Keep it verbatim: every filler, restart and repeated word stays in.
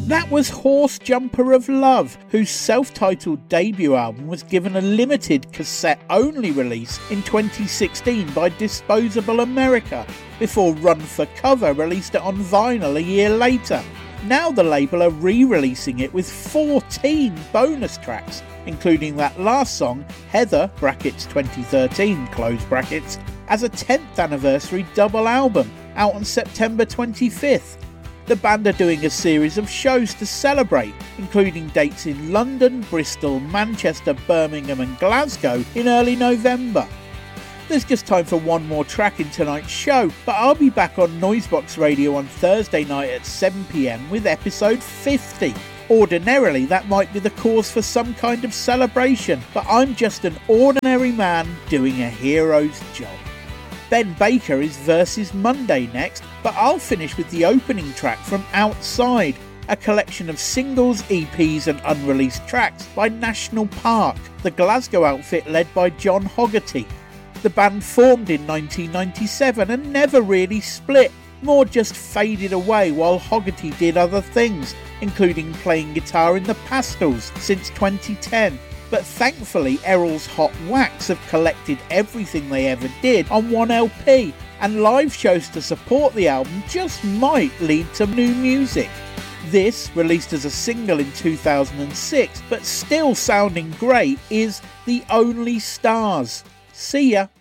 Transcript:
That was Horse Jumper of Love, whose self-titled debut album was given a limited cassette-only release in twenty sixteen by Disposable America, before Run for Cover released it on vinyl a year later. Now the label are re-releasing it with fourteen bonus tracks, including that last song, Heather brackets twenty thirteen close brackets, as a tenth anniversary double album, out on September twenty-fifth. The band are doing a series of shows to celebrate, including dates in London, Bristol, Manchester, Birmingham and Glasgow in early November. There's just time for one more track in tonight's show, but I'll be back on Noisebox Radio on Thursday night at seven p m with episode fifty. Ordinarily, that might be the cause for some kind of celebration, but I'm just an ordinary man doing a hero's job. Ben Baker is Versus Monday next, but I'll finish with the opening track from Outside, a collection of singles, E Ps and unreleased tracks by National Park, the Glasgow outfit led by John Hogarty. The band formed in nineteen ninety-seven and never really split, more just faded away while Hogarty did other things, including playing guitar in the Pastels since twenty ten. But thankfully Errol's Hot Wax have collected everything they ever did on one L P, and live shows to support the album just might lead to new music. This, released as a single in two thousand six, but still sounding great, is The Only Stars. See ya!